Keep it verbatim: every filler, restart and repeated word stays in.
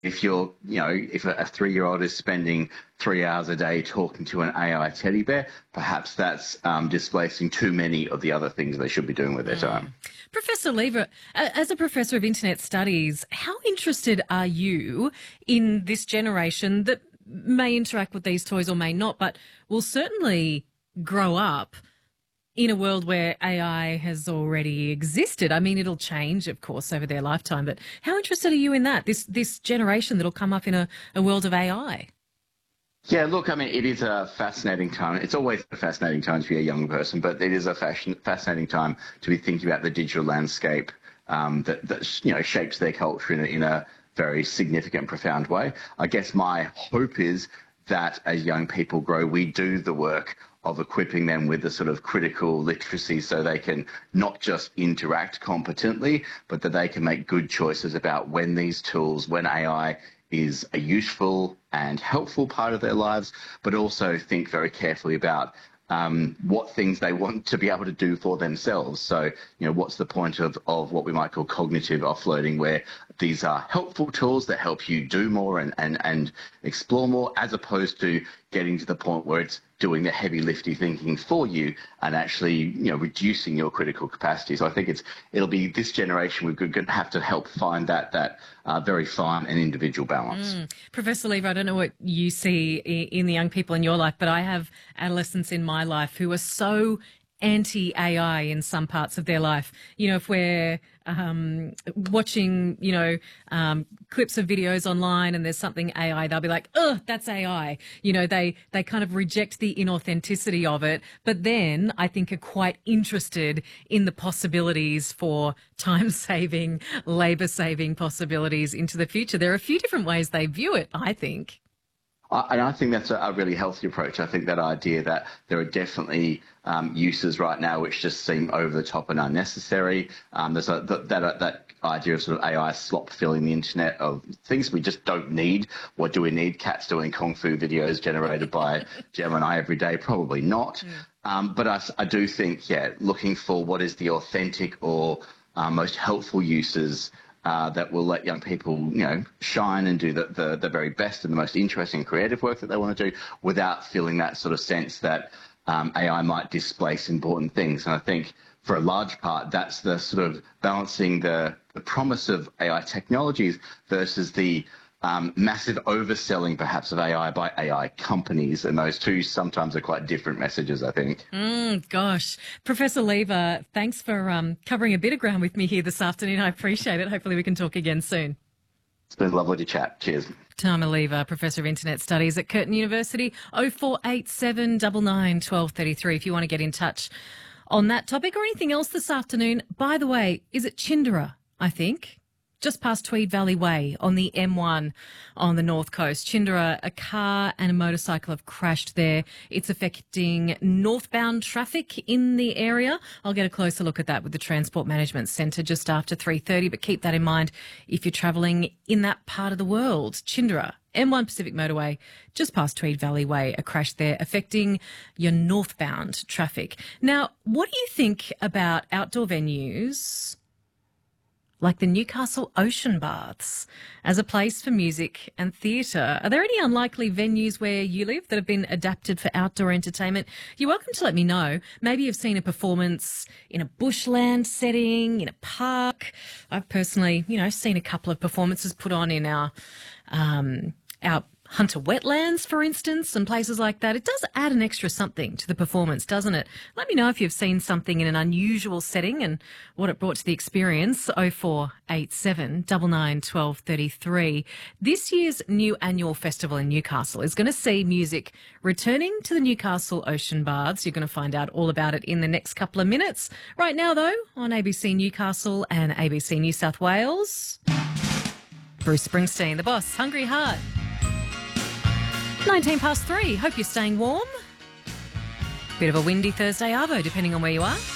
if you're, you know, if a, a three-year-old is spending three hours a day talking to an A I teddy bear, perhaps that's um, displacing too many of the other things they should be doing with their time. Professor Lever, as a professor of internet studies, how interested are you in this generation that may interact with these toys or may not, but will certainly grow up in a world where A I has already existed? I mean, it'll change, of course, over their lifetime, but how interested are you in that, this this generation that'll come up in a, a world of A I? Yeah, look, I mean, it is a fascinating time. It's always a fascinating time to be a young person, but it is a fashion, fascinating time to be thinking about the digital landscape um, that, that, you know, shapes their culture in a, in a very significant, profound way. I guess my hope is that as young people grow, we do the work of equipping them with the sort of critical literacy so they can not just interact competently, but that they can make good choices about when these tools, when A I is a useful and helpful part of their lives, but also think very carefully about um, what things they want to be able to do for themselves. So, you know, what's the point of, of what we might call cognitive offloading, where these are helpful tools that help you do more and, and, and explore more, as opposed to getting to the point where it's doing the heavy lifting thinking for you and actually, you know, reducing your critical capacity. So I think it's it'll be this generation we're going to have to help find that that uh, very fine and individual balance. Mm. Professor Lever, I don't know what you see in the young people in your life, but I have adolescents in my life who are so anti-A I in some parts of their life. You know, if we're um, watching, you know, um, clips of videos online and there's something A I, they'll be like, ugh, that's A I. You know, they, they kind of reject the inauthenticity of it, but then I think are quite interested in the possibilities for time-saving, labour-saving possibilities into the future. There are a few different ways they view it, I think. And I think that's a really healthy approach. I think that idea that there are definitely um, uses right now which just seem over the top and unnecessary. Um, there's a, that, that, that idea of sort of A I slop filling the internet of things we just don't need. What do we need? Cats doing kung fu videos generated by Gemini every day? Probably not. Mm. Um, but I, I do think, yeah, looking for what is the authentic or uh, most helpful uses Uh, that will let young people, you know, shine and do the, the, the very best and the most interesting creative work that they want to do without feeling that sort of sense that um, A I might displace important things. And I think for a large part, that's the sort of balancing the, the promise of A I technologies versus the um, massive overselling perhaps of A I by A I companies. And those two sometimes are quite different messages, I think. Mm, gosh. Professor Lever, thanks for um, covering a bit of ground with me here this afternoon. I appreciate it. Hopefully we can talk again soon. It's been lovely to chat. Cheers. Tamer Lever, Professor of Internet Studies at Curtin University, oh four eight seven nine nine one two three three if you want to get in touch on that topic or anything else this afternoon. By the way, is it Chindera, I think? Just past Tweed Valley Way on the M one on the north coast. Chindera, a car and a motorcycle have crashed there. It's affecting northbound traffic in the area. I'll get a closer look at that with the Transport Management Centre just after three thirty, but keep that in mind if you're travelling in that part of the world. Chindera, M one Pacific Motorway, just past Tweed Valley Way, a crash there affecting your northbound traffic. Now, what do you think about outdoor venues like the Newcastle Ocean Baths as a place for music and theatre? Are there any unlikely venues where you live that have been adapted for outdoor entertainment? You're welcome to let me know. Maybe you've seen a performance in a bushland setting, in a park. I've personally, you know, seen a couple of performances put on in our, um, our Hunter Wetlands, for instance, and places like that. It does add an extra something to the performance, doesn't it? Let me know if you've seen something in an unusual setting and what it brought to the experience. oh four eight seven nine nine one two three three. This year's new annual festival in Newcastle is going to see music returning to the Newcastle Ocean Baths. You're going to find out all about it in the next couple of minutes. Right now, though, on A B C Newcastle and A B C New South Wales, Bruce Springsteen, The Boss, Hungry Heart. nineteen past three. Hope you're staying warm. Bit of a windy Thursday arvo, depending on where you are.